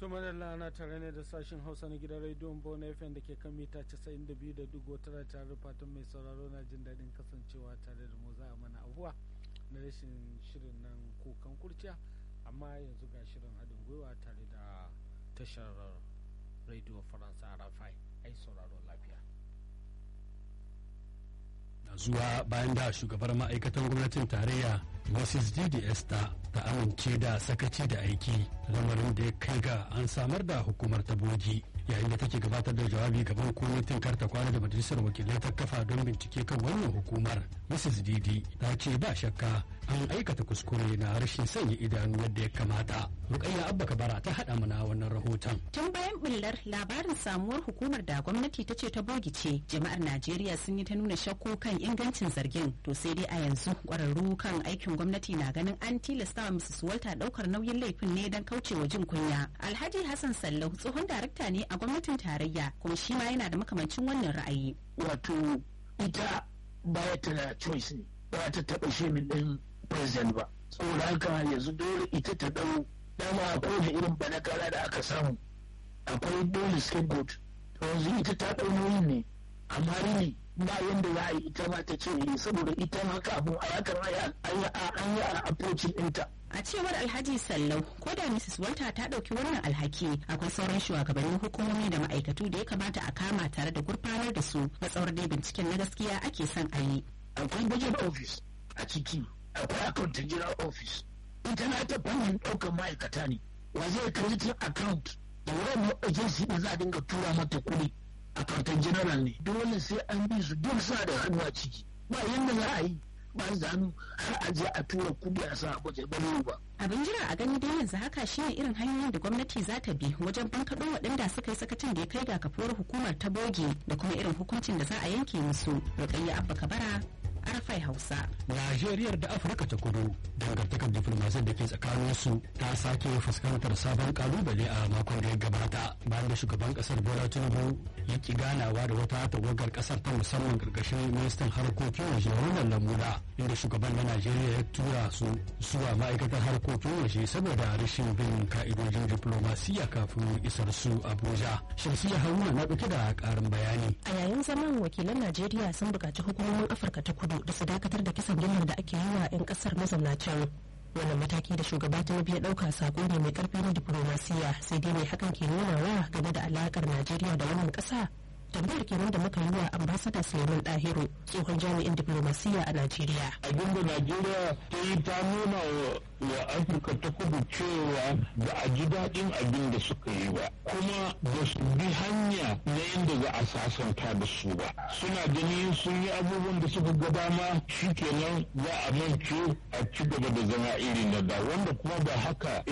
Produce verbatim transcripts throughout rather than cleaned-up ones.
to madalla ana tare ne da sashen hausa na gidan rediyon bona F M da ke kan mita casa'in da biyu da digo tara tare da fatan mai sauraro na jin daɗin kasancewa tare da mu za a mana abuwa na rashin shirin nan kukan kurciya, amma yanzu ga shirin haɗin gwiwa tare da tashar rediyo faransa a rafai ai sauraro lafiya. Zuwa bayan da shugabar ma'aikatan gwamnatin tarayya Mrs Didi Esther ta amince da sakaci da aiki, lamarin da ya kai ga an samar da hukumar ta bogi. Yayin da take gabatar da jawabi gaban kwamitin karta kwana da majalisar wakilai ta kafa don bincike kan wannan hukumar, Mrs Didi ta ce ba shakka an aikata kuskure na rashin sanya idanu yadda ya kamata. Rukayya Abba Kabara ta haɗa mana wannan rahoton. Tun bayan bullar labarin samuwar hukumar da gwamnati ta ce ta bogi ce, jama'ar Najeriya sun yi ta nuna shakku kan ingancin zargin. To sai dai a yanzu ƙwararru kan aikin gwamnati na ganin an tilasta wa Missus Walter ɗaukar nauyin laifin ne don kaucewa jin kunya. Alhaji Hassan Sallau tsohon darakta ne a gwamnatin tarayya, kuma shi ma yana da makamancin wannan ra'ayi. Wato ita baya ta da choice ne, ba ta taɓa shemin ɗin president ba. Saboda haka yanzu dole ita ta ɗau dama ko da irin banakara da aka samu. Akwai dole scapegoat. To yanzu ita ta ɗau nauyin ne, amma rini ba yanda za a yi ita ma ta ce saboda ita ma kafin a yakan an yi a approaching ɗinta. A cewar Alhaji Sallau, ko da Missus Walter ta ɗauki wannan alhaki, akwai sauran shugabannin hukumomi da ma'aikatu da ya kamata a kama tare da gurfanar da su, matsawar dai binciken na gaskiya ake son a yi. Akwai budget office a ciki, akwai accountant general office. Ita na ta fannin ɗaukar ma'aikata ne, wa zai crediting account da wannan agency da za a dinga tura mata kuɗi. Accountant general ne, dole sai an bi su duk sa da hannu a ciki. Ba yanda za a yi. ba zanu har a je a tura kudi a sa baje bane ba. Abin jira a gani dai yanzu haka shine irin hanyoyin da gwamnati za ta bi wajen bankaɗo waɗanda suka yi sakacin da ya kai ga kafuwar hukumar ta bogi da kuma irin hukuncin da za a yanke musu. Rukayya Abba Kabara, Arafai Hausa. Najeriya da Afirka ta Kudu dangantakar diflomasiyar da ke tsakanin su ta sake fuskantar sabon kalubale a makon da ya gabata bayan da shugaban kasar Bola Tinubu ya ki ganawa da wata tawagar kasar ta musamman karkashin ministan harkokin waje Ronald Lamola, inda shugaban na Najeriya ya tura su zuwa ma'aikatar harkokin waje saboda rashin bin ka'idojin diflomasiyya kafin isar su Abuja. Shamsiyya Haruna na ɗauke da ƙarin bayani. A yayin zaman wakilan Najeriya sun buƙaci hukumomin Afirka ta Kudu da su dakatar da kisan gillar da ake yi wa 'yan kasar mazauna can. Wannan mataki da shugaba Tinubu ya dauka sako ne mai karfi na diplomasiya, sai dai mai hakan ke nuna wa game da alakar Najeriya da wannan kasa. Tambayar kenan da muka yi wa ambasada Suleiman Dahiru, tsohon jami'in diplomasiya a Najeriya. Abin da Najeriya ta yi ta nuna wa Afirka ta Kudu cewa ba a ji daɗin abin da suka yi ba, kuma ba su bi hanya na yadda za a sasanta da su ba. Suna gani sun yi abubuwan da suka ga dama shi kenan za a mance a ci gaba da zama iri na da, wanda kuma ba haka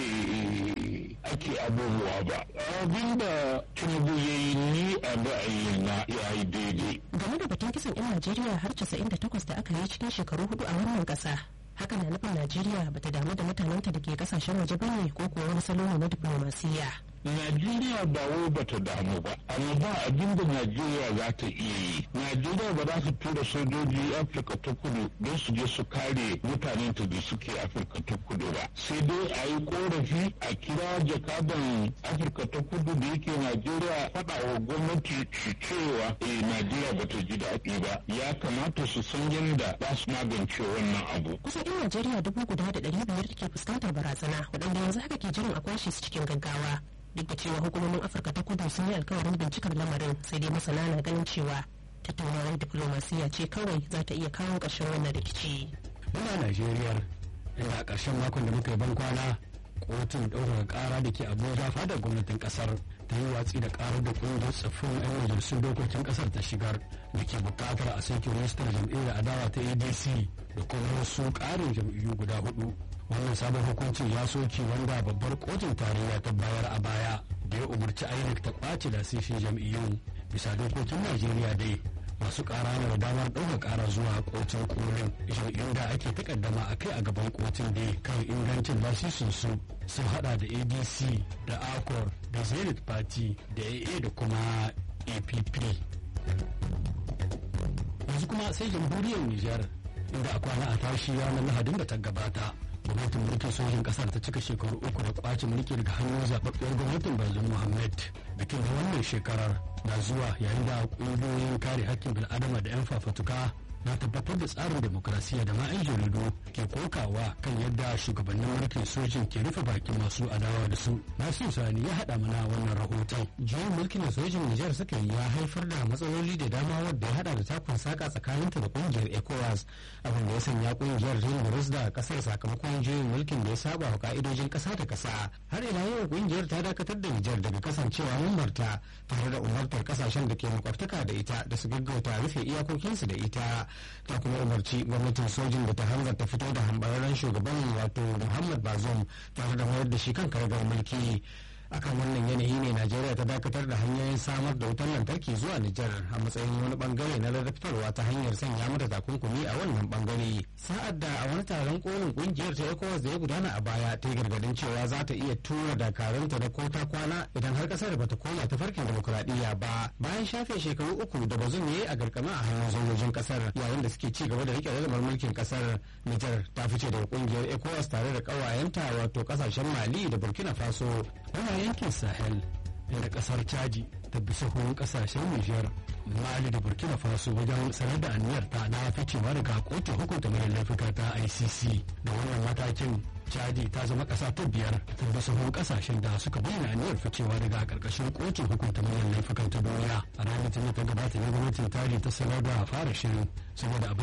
ake abubuwa ba. Abin da Tinubu ya yi ni a ra'ayi na ya yi daidai. Game da batun kisan 'yan Najeriya har casa'in da takwas da aka yi cikin shekaru hudu a wannan ƙasa. Hakan na nufin Najeriya bata damu da mutanenta da ke kasashen waje bane ko kuwa wani salo na diplomasiya. Najeriya ba wai bata damu ba, amma ba abin da Najeriya za ta iya yi. Najeriya ba za su tura sojoji Afirka ta Kudu don su je su kare mutanenta da suke Afirka ta Kudu ba. Sai dai a yi korafi a kira jakadan Afirka ta Kudu da yake Najeriya faɗa wa gwamnati su cewa eh Najeriya bata ji daɗi ba. Ya kamata su san yadda za su magance wannan abu. Kusan 'yan Najeriya dubu guda da ɗari biyar ke fuskantar barazana, waɗanda yanzu haka ke jiran a kwashe su cikin gaggawa. Duk da cewa hukumomin Afirka ta Kudu sun yi alkawarin bincikar lamarin, sai dai masana na ganin cewa tattaunawar diplomasiya ce kawai za ta iya kawo ƙarshen wannan rikici. Muna Najeriya, inda a ƙarshen makon da muka yi ban kwana kotun ɗaukaka ƙara da ke Abuja fadar gwamnatin ƙasar ta yi watsi da ƙarar da ƙungiyar tsaffin 'yan majalisun dokokin ƙasar ta shigar da ke buƙatar a sake rajistar jam'iyyar adawa ta A D C da kuma wasu ƙarin jam'iyyu guda hudu. Wannan sabon hukuncin ya soke wanda babbar kotun tarayya ta bayar a baya da ya umarci I N E C ta kwace lasishin jam'iyyun. Bisa dokokin Najeriya dai masu ƙara na da damar ɗaukar ƙara zuwa kotun kolin. Jam'iyyun da ake takaddama a kai a gaban kotun dai kan ingancin lasisin su sun hada da A D C da ACOR da Zenith Party da A A da kuma A P P. Yanzu kuma sai jamhuriyar Nijar, inda a kwana a tashi ranar Lahadin da ta gabata gwamnatin mulkin sojin kasar ta cika shekaru uku da kwace mulki daga hannun zababbiyar gwamnatin Bazoum Muhammad. Bikin da wannan shekarar na zuwa yayin da ƙungiyoyin kare hakkin bil'adama da 'yan fafatuka na tabbatar da tsarin demokrasiya da ma'an jaridu ke kokawa kan yadda shugabannin mulkin sojin ke rufe bakin masu adawa da su. Nasu Sani ya haɗa mana wannan rahoton. Juyin mulkin da sojin Nijar suka yi ya haifar da matsaloli da dama wadda ya haɗa da takun saka tsakaninta da ƙungiyar ECOWAS, abin da ya sanya ƙungiyar rinduris da ƙasar sakamakon juyin mulkin da ya saba wa ka'idojin ƙasa da ƙasa. Har ila yau ƙungiyar ta dakatar da Nijar daga kasancewa mambarta tare da umartar ƙasashen da ke makwabtaka da ita da su gaggauta rufe iyakokinsu da ita. Ta kuma umarci gwamnatin sojin da ta hanzarta fito da hambararren shugaban wato Muhammad Bazoum tare da mayar da shi kan karagar mulki. Akan wannan yanayi ne Najeriya ta dakatar da hanyoyin samar da wutar lantarki zuwa Nijar a matsayin wani bangare na ladabtarwa ta hanyar sanya mata takunkumi a wannan bangare. Sa'ad da a wani taron kolin kungiyar ta ECOWAS da ya gudana a baya ta yi gargadin cewa za ta iya tura dakarunta na kota kwana idan har kasar bata koma ta farkin demokuraɗiyya ba. Bayan shafe shekaru uku da Bazoum ya yi a garkama a hannun sojojin kasar yayin da suke ci gaba da rike ragamar mulkin kasar, Nijar ta fice daga kungiyar ECOWAS tare da ƙawayenta wato kasashen Mali da Burkina Faso. Yankin Sahel inda kasar Chadi ta bi sahun kasashen Nijar, Mali da Burkina Faso wajen sanar da aniyar ta na ficewa daga kotun hukunta mai laifuka ta I C C. Da wannan matakin Chadi ta zama kasa ta biyar ta bi sahun kasashen da suka bayyana aniyar ficewa daga karkashin kotun hukunta mai laifuka ta duniya. A ranar ta gabata ne gwamnatin Chadi ta sanar da fara shirin saboda